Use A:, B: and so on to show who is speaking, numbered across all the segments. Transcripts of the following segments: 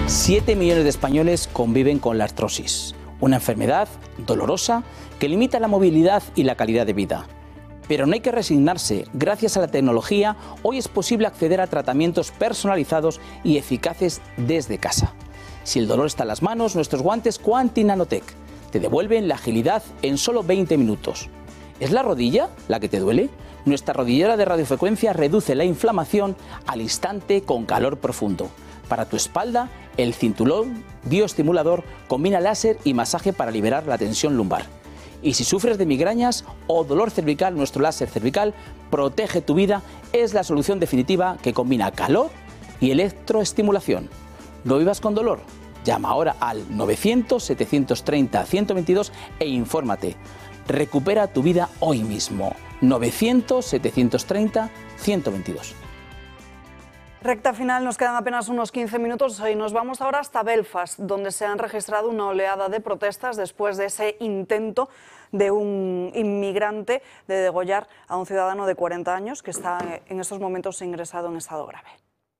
A: 7 millones de españoles conviven con la artrosis, una enfermedad dolorosa que limita la movilidad y la calidad de vida. Pero no hay que resignarse. Gracias a la tecnología, hoy es posible acceder a tratamientos personalizados y eficaces desde casa. Si el dolor está en las manos, nuestros guantes Quanti Nanotech te devuelven la agilidad en solo 20 minutos. ¿Es la rodilla la que te duele? Nuestra rodillera de radiofrecuencia reduce la inflamación al instante con calor profundo. Para tu espalda, el cinturón bioestimulador combina láser y masaje para liberar la tensión lumbar. Y si sufres de migrañas o dolor cervical, nuestro láser cervical protege tu vida. Es la solución definitiva que combina calor y electroestimulación. ¿No vivas con dolor? Llama ahora al 900-730-122 e infórmate. Recupera tu vida hoy mismo. 900-730-122.
B: Recta final, nos quedan apenas unos 15 minutos y nos vamos ahora hasta Belfast, donde se han registrado una oleada de protestas después de ese intento de un inmigrante de degollar a un ciudadano de 40 años que está en estos momentos ingresado en estado grave.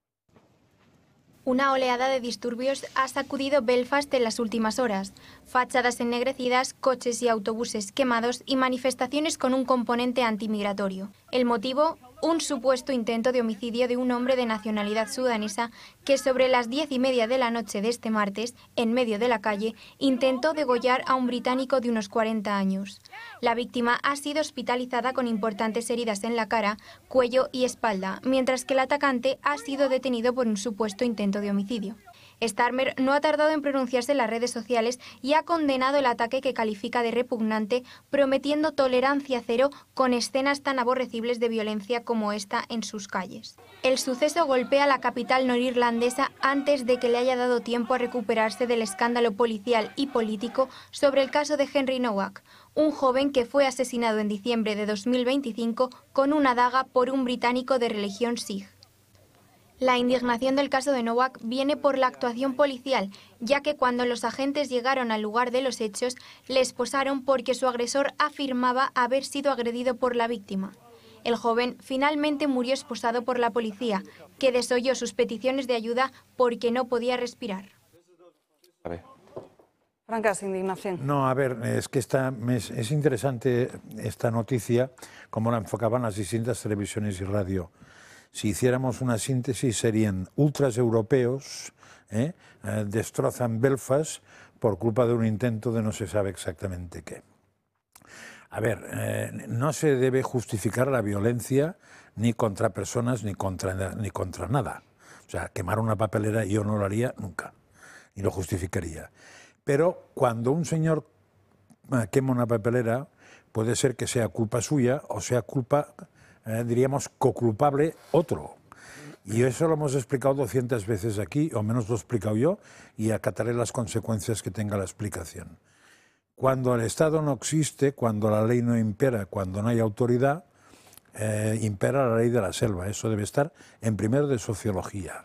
C: Una oleada de disturbios ha sacudido Belfast en las últimas horas. Fachadas ennegrecidas, coches y autobuses quemados y manifestaciones con un componente antimigratorio. El motivo, un supuesto intento de homicidio de un hombre de nacionalidad sudanesa que sobre las 10:30 de la noche de este martes, en medio de la calle, intentó degollar a un británico de unos 40 años. La víctima ha sido hospitalizada con importantes heridas en la cara, cuello y espalda, mientras que el atacante ha sido detenido por un supuesto intento de homicidio. Starmer no ha tardado en pronunciarse en las redes sociales y ha condenado el ataque que califica de repugnante, prometiendo tolerancia cero con escenas tan aborrecibles de violencia como esta en sus calles. El suceso golpea la capital norirlandesa antes de que le haya dado tiempo a recuperarse del escándalo policial y político sobre el caso de Henry Nowak, un joven que fue asesinado en diciembre de 2025 con una daga por un británico de religión Sikh. La indignación del caso de Nowak viene por la actuación policial, ya que cuando los agentes llegaron al lugar de los hechos, le esposaron porque su agresor afirmaba haber sido agredido por la víctima. El joven finalmente murió esposado por la policía, que desoyó sus peticiones de ayuda porque no podía respirar.
B: Francas, indignación.
D: No, a ver, es que es interesante esta noticia, como la enfocaban las distintas televisiones y radio. Si hiciéramos una síntesis, serían ultras europeos, destrozan Belfast por culpa de un intento de no se sabe exactamente qué. A ver, no se debe justificar la violencia ni contra personas ni contra nada. O sea, quemar una papelera yo no lo haría nunca, ni lo justificaría. Pero cuando un señor quema una papelera, puede ser que sea culpa suya o sea culpa, diríamos, coculpable otro. Y eso lo hemos explicado 200 veces aquí, o menos lo he explicado yo, y acataré las consecuencias que tenga la explicación. Cuando el Estado no existe, cuando la ley no impera, cuando no hay autoridad, impera la ley de la selva. Eso debe estar en primero de sociología.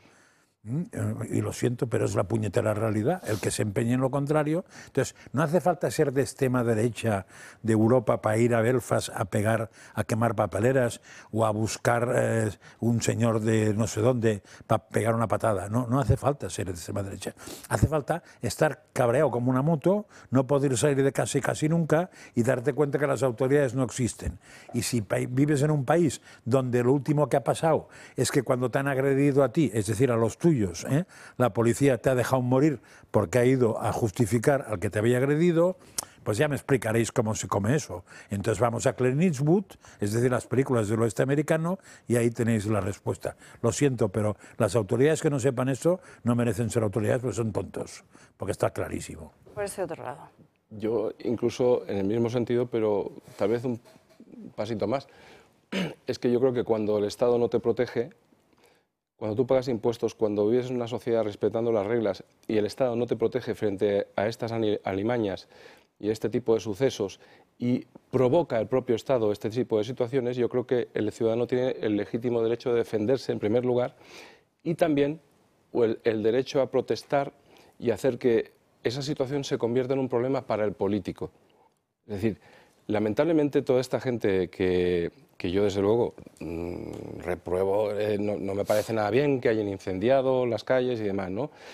D: Y lo siento, pero es la puñetera realidad, el que se empeñe en lo contrario. Entonces, no hace falta ser de extrema derecha de Europa para ir a Belfast a quemar papeleras o a buscar un señor de no sé dónde para pegar una patada. No hace falta ser de extrema derecha. Hace falta estar cabreado como una moto, no poder salir de casa casi nunca y darte cuenta que las autoridades no existen. Y si vives en un país donde lo último que ha pasado es que cuando te han agredido a ti, es decir, a los tuyos, la policía te ha dejado morir porque ha ido a justificar al que te había agredido, pues ya me explicaréis cómo se come eso. Entonces vamos a Clint Eastwood, es decir, las películas del oeste americano, y ahí tenéis la respuesta. Lo siento, pero las autoridades que no sepan eso no merecen ser autoridades porque son tontos, porque está clarísimo.
B: Por ese otro lado.
E: Yo incluso en el mismo sentido, pero tal vez un pasito más. Es que yo creo que cuando el Estado no te protege, cuando tú pagas impuestos, cuando vives en una sociedad respetando las reglas y el Estado no te protege frente a estas alimañas y este tipo de sucesos y provoca el propio Estado este tipo de situaciones, yo creo que el ciudadano tiene el legítimo derecho de defenderse en primer lugar y también el derecho a protestar y hacer que esa situación se convierta en un problema para el político. Es decir, lamentablemente toda esta gente que yo desde luego repruebo, no me parece nada bien que hayan incendiado las calles y demás, ¿no?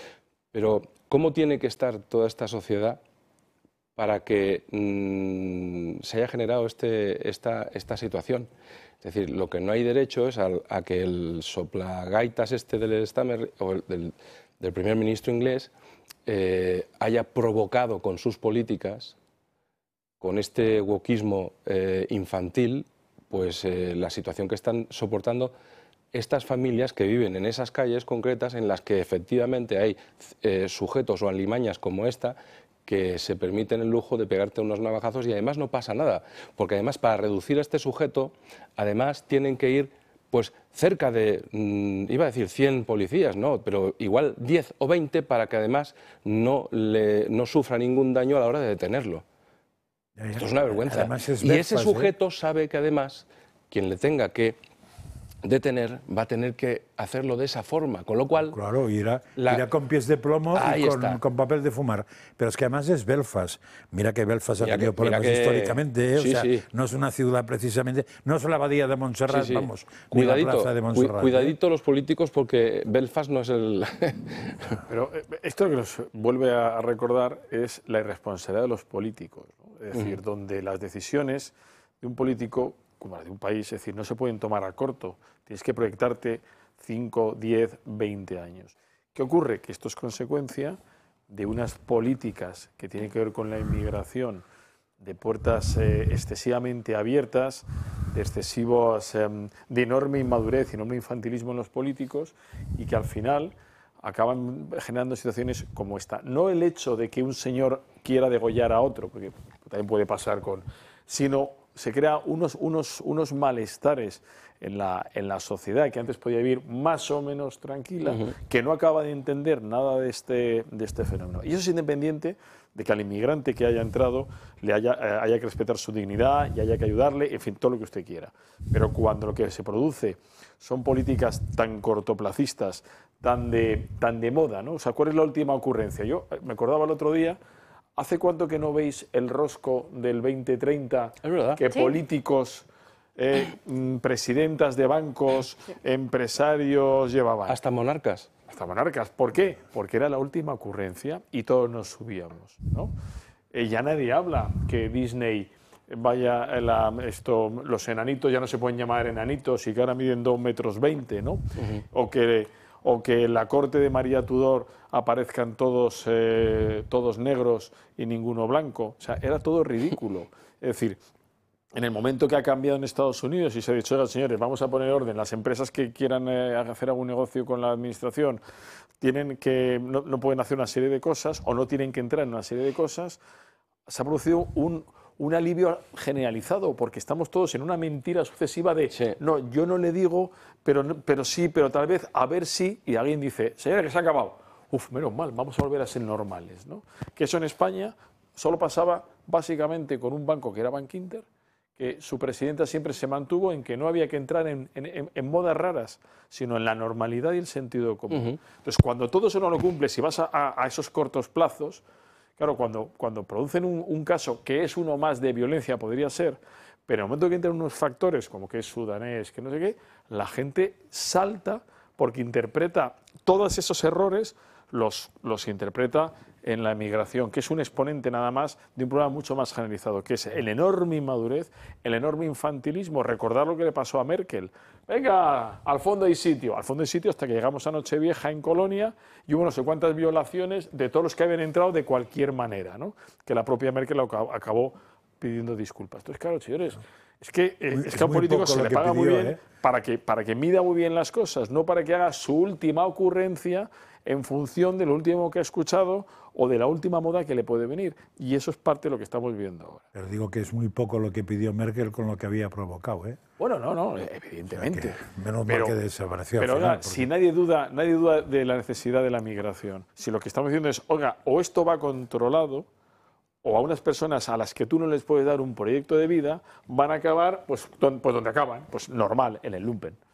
E: Pero ¿cómo tiene que estar toda esta sociedad para que se haya generado esta situación? Es decir, lo que no hay derecho es a que el soplagaitas del Starmer, o del primer ministro inglés, haya provocado con sus políticas, con este wokismo infantil, pues la situación que están soportando estas familias que viven en esas calles concretas en las que efectivamente hay sujetos o alimañas como esta que se permiten el lujo de pegarte unos navajazos y además no pasa nada, porque además para reducir a este sujeto, además tienen que ir pues cerca de, iba a decir 100 policías, no, pero igual 10 o 20 para que además no sufra ningún daño a la hora de detenerlo. Esto es una vergüenza. Y ese sujeto sabe que además quien le tenga que detener va a tener que hacerlo de esa forma, con lo cual...
D: Claro, irá con pies de plomo y con papel de fumar. Pero es que además es Belfast. Mira que Belfast ha tenido problemas históricamente, o sea, no es una ciudad precisamente, no es la abadía de Montserrat, vamos,
E: cuidadito,
D: ni la plaza de Montserrat.
E: Cuidadito los políticos porque Belfast no es el...
F: Pero esto que nos vuelve a recordar es la irresponsabilidad de los políticos, ¿no? Es decir, donde las decisiones de un político como la de un país, es decir, no se pueden tomar a corto, tienes que proyectarte 5, 10, 20 años. ¿Qué ocurre? Que esto es consecuencia de unas políticas que tienen que ver con la inmigración, de puertas excesivamente abiertas, de enorme inmadurez y enorme infantilismo en los políticos y que al final acaban generando situaciones como esta. No el hecho de que un señor quiera degollar a otro, porque también puede pasar sino se crean unos malestares en la sociedad que antes podía vivir más o menos tranquila, que no acaba de entender nada de este fenómeno. Y eso es independiente de que al inmigrante que haya entrado haya que respetar su dignidad y haya que ayudarle, en fin, todo lo que usted quiera. Pero cuando lo que se produce son políticas tan cortoplacistas, tan de moda, ¿no? O sea, ¿cuál es la última ocurrencia? Yo me acordaba el otro día, ¿hace cuánto que no veis el rosco del 2030 que políticos, presidentas de bancos, empresarios llevaban?
E: Hasta monarcas.
F: Hasta monarcas. ¿Por qué? Porque era la última ocurrencia y todos nos subíamos, ¿no? Ya nadie habla que Disney los enanitos ya no se pueden llamar enanitos y que ahora miden 2,20 metros, ¿no? O que en la corte de María Tudor aparezcan todos negros y ninguno blanco. O sea, era todo ridículo. Es decir, en el momento que ha cambiado en Estados Unidos y se ha dicho, oigan, señores, vamos a poner orden, las empresas que quieran hacer algún negocio con la administración no pueden hacer una serie de cosas o no tienen que entrar en una serie de cosas, se ha producido un alivio generalizado, porque estamos todos en una mentira sucesiva de no, yo no le digo, pero sí, pero tal vez, a ver si, y alguien dice, señora, que se ha acabado. Uf, menos mal, vamos a volver a ser normales, ¿no? Que eso en España solo pasaba básicamente con un banco que era Bankinter, que su presidenta siempre se mantuvo en que no había que entrar en modas raras, sino en la normalidad y el sentido común. Entonces, cuando todo eso no lo cumple, si vas a esos cortos plazos, claro, cuando producen un caso que es uno más de violencia, podría ser, pero en el momento que entran unos factores como que es sudanés, que no sé qué, la gente salta porque interpreta todos esos errores, los interpreta en la emigración, que es un exponente nada más de un problema mucho más generalizado, que es el enorme inmadurez, el enorme infantilismo. Recordar lo que le pasó a Merkel. Venga, al fondo hay sitio hasta que llegamos a Nochevieja en Colonia y hubo no sé cuántas violaciones de todos los que habían entrado de cualquier manera, ¿no? Que la propia Merkel acabó pidiendo disculpas. Entonces, claro, señores, es que a un político se le paga muy bien para que mida muy bien las cosas, no para que haga su última ocurrencia en función de lo último que ha escuchado o de la última moda que le puede venir. Y eso es parte de lo que estamos viendo ahora.
D: Pero digo que es muy poco lo que pidió Merkel con lo que había provocado, ¿eh?
F: Bueno, no, evidentemente.
D: O sea menos mal que desapareció.
F: Pero
D: al final,
F: oiga, si nadie duda de la necesidad de la migración, si lo que estamos diciendo es, oiga, o esto va controlado, o a unas personas a las que tú no les puedes dar un proyecto de vida, van a acabar, pues donde acaban, pues normal, en el lumpen.